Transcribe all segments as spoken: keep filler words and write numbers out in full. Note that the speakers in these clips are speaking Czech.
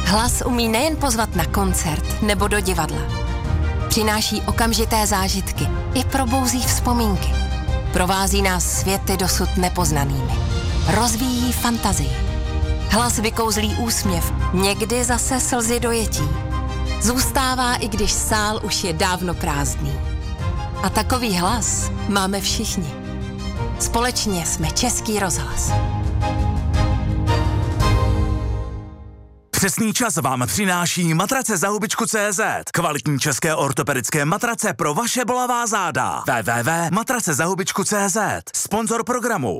Hlas umí nejen pozvat na koncert nebo do divadla. Přináší okamžité zážitky i probouzí vzpomínky. Provází nás světy dosud nepoznanými. Rozvíjí fantazii. Hlas vykouzlí úsměv, někdy zase slzy dojetí. Zůstává, i když sál už je dávno prázdný. A takový hlas máme všichni. Společně jsme Český rozhlas. Přesný čas vám přináší matrace za hubičku tečka cé zet. Kvalitní české ortopedické matrace pro vaše bolavá záda. w w w tečka matrace za hubičku tečka cé zet. Sponzor programu.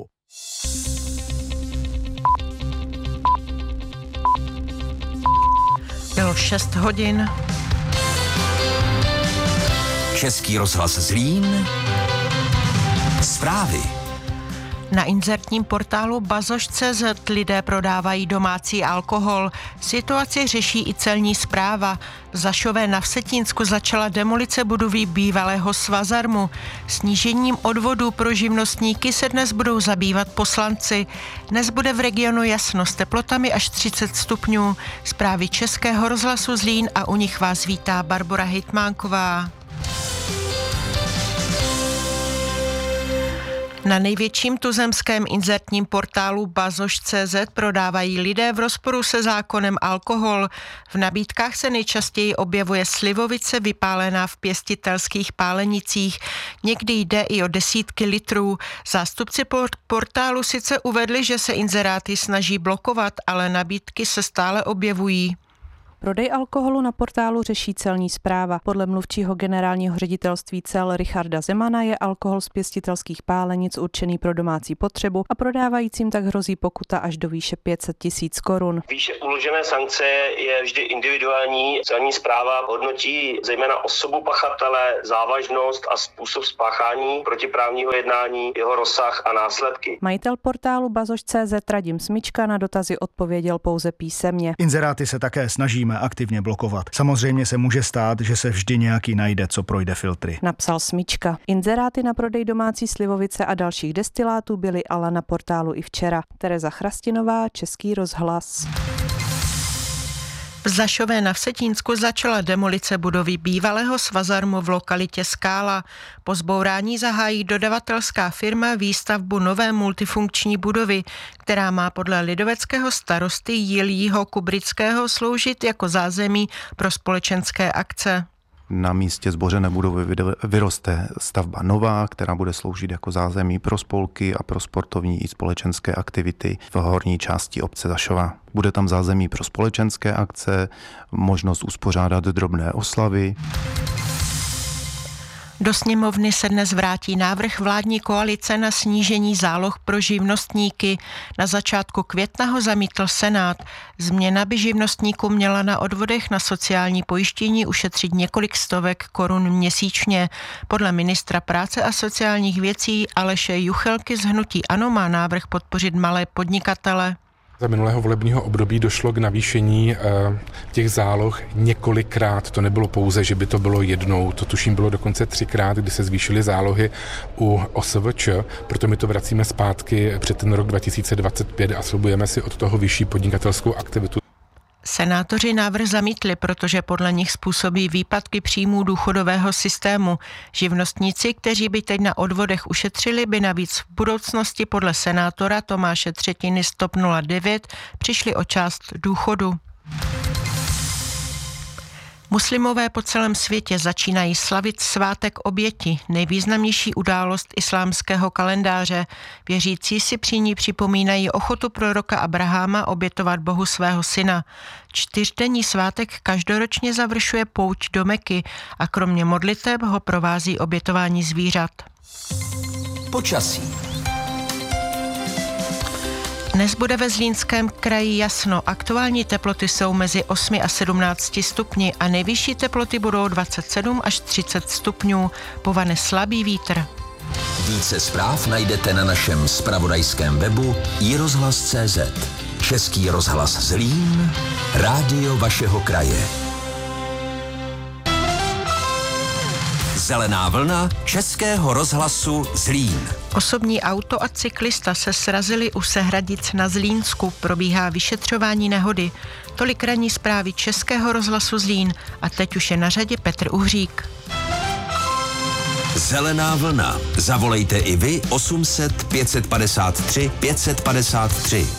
Bylo šest hodin. Český rozhlas Zlín. Zprávy. Na inzertním portálu bazoš tečka cé zet lidé prodávají domácí alkohol. Situaci řeší i celní správa. V Zašové na Vsetínsku začala demolice budovy bývalého Svazarmu. Snížením odvodů pro živnostníky se dnes budou zabývat poslanci. Dnes bude v regionu jasno s teplotami až třicet stupňů. Zprávy Českého rozhlasu Zlín a u nich vás vítá Barbora Hejtmánková. Na největším tuzemském inzertním portálu bazoš tečka cé zet prodávají lidé v rozporu se zákonem alkohol. V nabídkách se nejčastěji objevuje slivovice vypálená v pěstitelských pálenicích. Někdy jde i o desítky litrů. Zástupci portálu sice uvedli, že se inzeráty snaží blokovat, ale nabídky se stále objevují. Prodej alkoholu na portálu řeší celní správa. Podle mluvčího generálního ředitelství cel Richarda Zemana je alkohol z pěstitelských pálenic určený pro domácí potřebu a prodávajícím tak hrozí pokuta až do výše pět set tisíc korun. Výše uložené sankce je vždy individuální. Celní správa hodnotí zejména osobu pachatele, závažnost a způsob spáchání protiprávního jednání, jeho rozsah a následky. Majitel portálu bazoš tečka cé zet Radim Smyčka na dotazy odpověděl pouze písemně. Inzeráty se také snaží aktivně blokovat. Samozřejmě se může stát, že se vždy nějaký najde, co projde filtry. Napsal Smyčka. Inzeráty na prodej domácí slivovice a dalších destilátů byly ale na portálu i včera. Tereza Chrastinová, Český rozhlas. V Zašové na Vsetínsku začala demolice budovy bývalého Svazarmu v lokalitě Skála. Po zbourání zahájí dodavatelská firma výstavbu nové multifunkční budovy, která má podle lidoveckého starosty Jiřího Kubrického sloužit jako zázemí pro společenské akce. Na místě zbořené budovy vyroste stavba nová, která bude sloužit jako zázemí pro spolky a pro sportovní i společenské aktivity v horní části obce Zašova. Bude tam zázemí pro společenské akce, možnost uspořádat drobné oslavy. Do sněmovny se dnes vrátí návrh vládní koalice na snížení záloh pro živnostníky. Na začátku května ho zamítl Senát. Změna by živnostníkům měla na odvodech na sociální pojištění ušetřit několik stovek korun měsíčně. Podle ministra práce a sociálních věcí Aleše Juchelky z hnutí ANO má návrh podpořit malé podnikatele. Za minulého volebního období došlo k navýšení e, těch záloh několikrát. To nebylo pouze, že by to bylo jednou. To tuším bylo dokonce třikrát, kdy se zvýšily zálohy u O S V Č. Proto my to vracíme zpátky před ten rok dva tisíce dvacet pět a slibujeme si od toho vyšší podnikatelskou aktivitu. Senátoři návrh zamítli, protože podle nich způsobí výpadky příjmů důchodového systému. Živnostníci, kteří by teď na odvodech ušetřili, by navíc v budoucnosti podle senátora Tomáše Třetiny z TOP nula devět přišli o část důchodu. Muslimové po celém světě začínají slavit svátek oběti, nejvýznamnější událost islámského kalendáře. Věřící si při ní připomínají ochotu proroka Abraháma obětovat Bohu svého syna. Čtyřdenní svátek každoročně završuje pouť do Meky a kromě modliteb ho provází obětování zvířat. Počasí. Dnes bude ve Zlínském kraji jasno. Aktuální teploty jsou mezi osmi a sedmnácti stupni a nejvyšší teploty budou dvacet sedm až třicet stupňů. Povane slabý vítr. Více zpráv najdete na našem zpravodajském webu i rozhlas tečka cé zet. Český rozhlas Zlín, rádio vašeho kraje. Zelená vlna Českého rozhlasu Zlín. Osobní auto a cyklista se srazili u Sehradic na Zlínsku. Probíhá vyšetřování nehody. Tolik ranní zprávy Českého rozhlasu Zlín a teď už je na řadě Petr Uhřík. Zelená vlna. Zavolejte i vy osm set pět padesát tři pět padesát tři.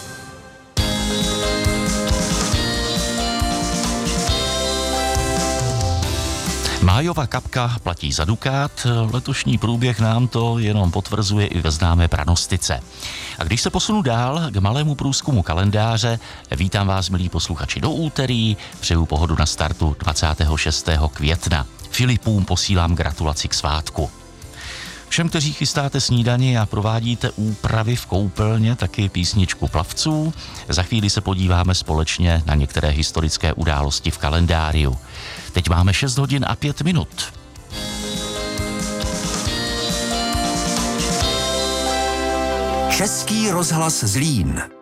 Májova kapka platí za dukát, letošní průběh nám to jenom potvrzuje i ve známé pranostice. A když se posunu dál k malému průzkumu kalendáře, vítám vás, milí posluchači, do úterý, přeju pohodu na startu dvacátého šestého května. Filipům posílám gratulaci k svátku. Všem, kteří chystáte snídani a provádíte úpravy v koupelně, taky písničku plavců. Za chvíli se podíváme společně na některé historické události v kalendáriu. Teď máme šest hodin a pět minut. Český rozhlas Zlín.